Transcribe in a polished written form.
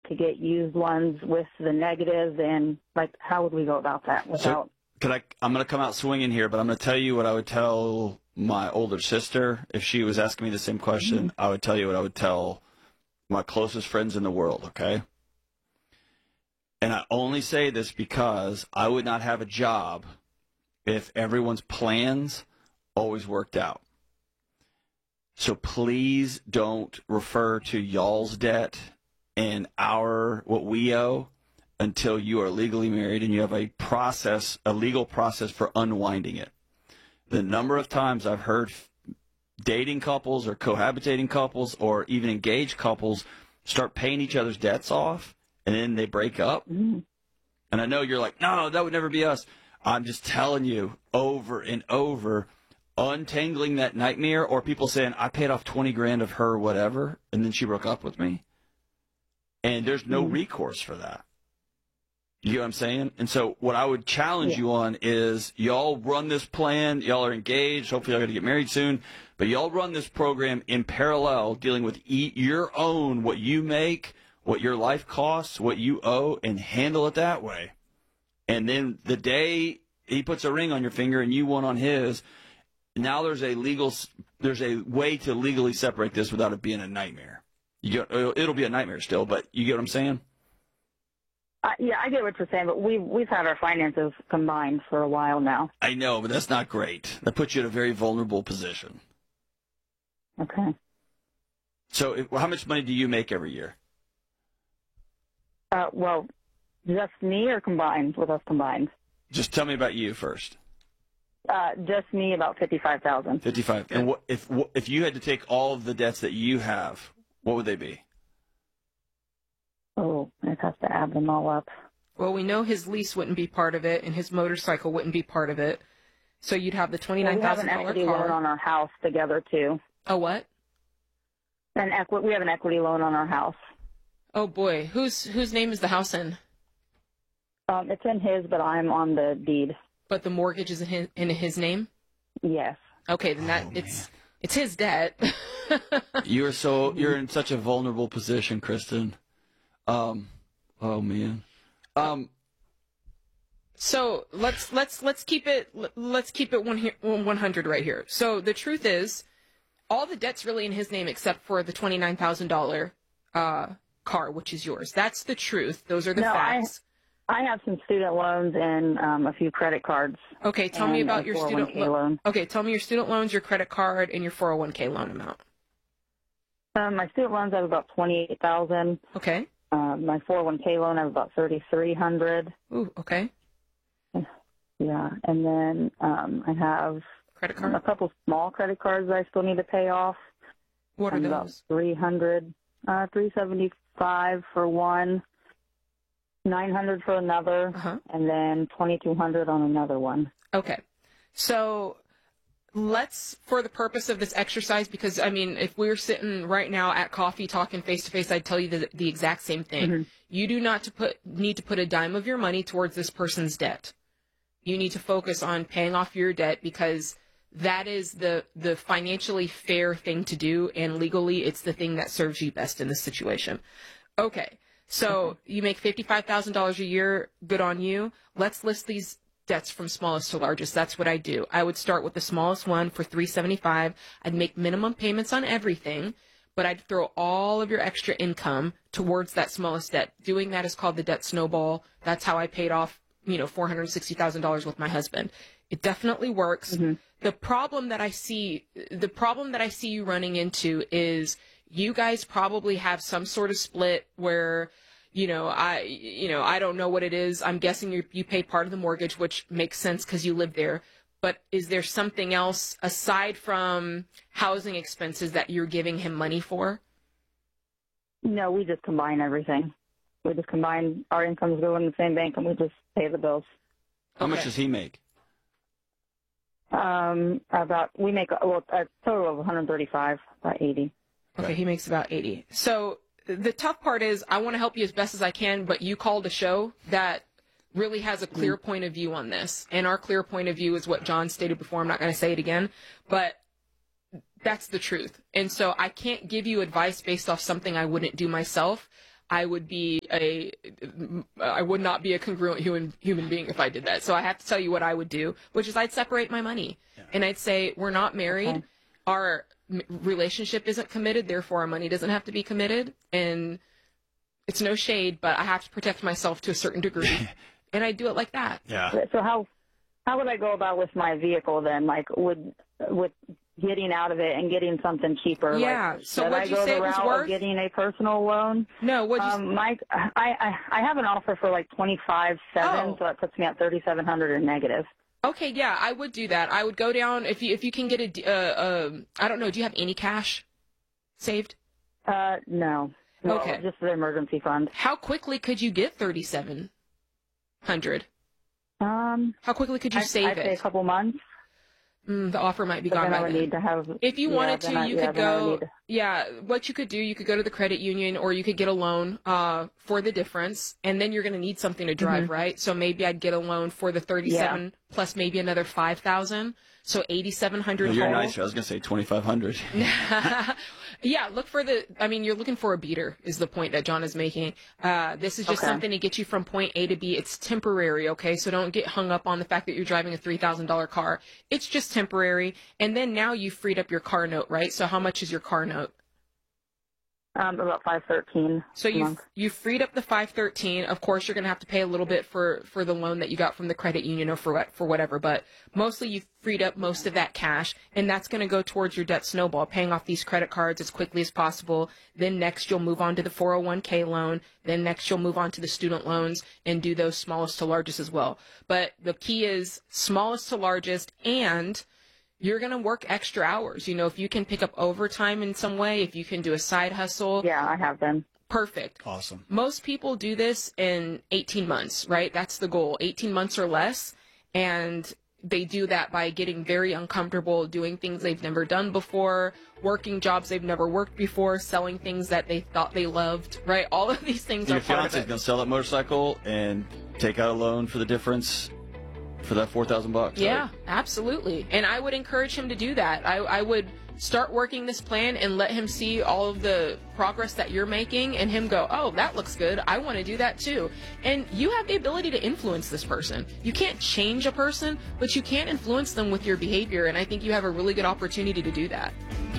to get used ones with the negative, and like, how would we go about that without? I'm going to come out swinging here, but I'm going to tell you what I would tell my older sister if she was asking me the same question. Mm-hmm. I would tell you what I would tell my closest friends in the world, okay? And I only say this because I would not have a job if everyone's plans always worked out. So please don't refer to y'all's debt and what we owe until you are legally married and you have a legal process for unwinding it. The number of times I've heard dating couples or cohabitating couples or even engaged couples start paying each other's debts off and then they break up. Mm-hmm. And I know you're like, no, that would never be us. I'm just telling you over and over, untangling that nightmare, or people saying, I paid off 20 grand of her, whatever, and then she broke up with me. And there's no recourse for that. You know what I'm saying? And so what I would challenge you on is y'all run this plan. Y'all are engaged. Hopefully y'all going to get married soon. But y'all run this program in parallel, dealing with your own, what you make, what your life costs, what you owe, and handle it that way. And then the day he puts a ring on your finger and you one on his, now there's a way to legally separate this without it being a nightmare. It'll be a nightmare still, but you get what I'm saying? Yeah, I get what you're saying, but we've had our finances combined for a while now. I know, but that's not great. That puts you in a very vulnerable position. Okay. So how much money do you make every year? Well, just me or combined, with us combined? Just tell me about you first. Just me, about $55,000. 55. And if you had to take all of the debts that you have, what would they be? Oh, I'd have to add them all up. Well, we know his lease wouldn't be part of it, and his motorcycle wouldn't be part of it. So you'd have the $29,000 we have an equity loan on our house together, too. Oh, what? We have an equity loan on our house. Oh, boy. Whose name is the house in? It's in his, but I'm on the deed. But the mortgage is in his name? Yes. Okay, then it's his debt. You're in such a vulnerable position, Kristen. Oh man. So let's keep it 100 right here. So the truth is, all the debt's really in his name except for the $29,000 car, which is yours. That's the truth. Those are the facts. I have some student loans and a few credit cards. Okay, tell me about your student loan. Okay, tell me your student loans, your credit card, and your 401k loan amount. My student loans I have about $28,000. Okay. My 401k loan I have about $3,300. Ooh, okay. Yeah, and then I have credit card. A couple small credit cards that I still need to pay off. What are those? About $300, $375 for one, $900 for another, and then $2,200 on another one. Okay, so let's, for the purpose of this exercise, because I mean, if we were sitting right now at coffee talking face to face, I'd tell you the exact same thing. Mm-hmm. You do not need to put a dime of your money towards this person's debt. You need to focus on paying off your debt because that is the financially fair thing to do, and legally it's the thing that serves you best in this situation. Okay, so you make $55,000 a year, good on you. Let's list these debts from smallest to largest. That's what I do. I would start with the smallest one for $375. I'd make minimum payments on everything, but I'd throw all of your extra income towards that smallest debt. Doing that is called the debt snowball. That's how I paid off, $460,000 with my husband. It definitely works. Mm-hmm. The problem that I see you running into is you guys probably have some sort of split where, I don't know what it is. I'm guessing you pay part of the mortgage, which makes sense because you live there. But is there something else aside from housing expenses that you're giving him money for? No, we just combine everything. We just combine our incomes, go in the same bank, and we just pay the bills. How much does he make? We make a total of 135, about 80. Okay, he makes about 80. So the tough part is I want to help you as best as I can, but you called a show that really has a clear point of view on this. And our clear point of view is what John stated before. I'm not going to say it again, but that's the truth. And so I can't give you advice based off something I wouldn't do myself. I would not be a congruent human being if I did that. So I have to tell you what I would do, which is I'd separate my money. Yeah. And I'd say, we're not married. Okay. Our relationship isn't committed. Therefore, our money doesn't have to be committed. And it's no shade, but I have to protect myself to a certain degree. And I do it like that. Yeah. So how would I go about with my vehicle then? Like, with getting out of it and getting something cheaper? Yeah. Like, so what you say it was worth? Getting a personal loan? No. What? Mike, I have an offer for like 25.7, so that puts me at 3,700 in negative. Okay. Yeah, I would do that. I would go down if you can get I don't know. Do you have any cash saved? No. Okay. Just the emergency fund. How quickly could you get 3,700? How quickly could you save it? I'd say a couple months. The offer might be gone by then. Need to have, if you wanted to, you could go. Yeah, what you could do, you could go to the credit union, or you could get a loan for the difference, and then you're going to need something to drive, right? So maybe I'd get a loan for the 37 plus maybe another 5,000, so 8,700. You're nicer. I was going to say 2,500. Yeah, look for you're looking for a beater is the point that John is making. This is just something to get you from point A to B. It's temporary, okay? So don't get hung up on the fact that you're driving a $3,000 car. It's just temporary. And then now you've freed up your car note, right? So how much is your car note? About $513. So you freed up the $513. Of course, you're going to have to pay a little bit for the loan that you got from the credit union or for whatever, but mostly you've freed up most of that cash, and that's going to go towards your debt snowball, paying off these credit cards as quickly as possible. Then next you'll move on to the 401k loan. Then next you'll move on to the student loans and do those smallest to largest as well. But the key is smallest to largest, and you're going to work extra hours. You know, if you can pick up overtime in some way, if you can do a side hustle. Yeah, I have been. Perfect. Awesome. Most people do this in 18 months, right? That's the goal, 18 months or less. And they do that by getting very uncomfortable, doing things they've never done before, working jobs they've never worked before, selling things that they thought they loved, right? All of these things are part of it. Your fiance's going to sell that motorcycle and take out a loan for the difference for that $4,000. Yeah, right? Absolutely. And I would encourage him to do that. I would start working this plan and let him see all of the progress that you're making and him go, oh, that looks good. I want to do that too. And you have the ability to influence this person. You can't change a person, but you can influence them with your behavior. And I think you have a really good opportunity to do that.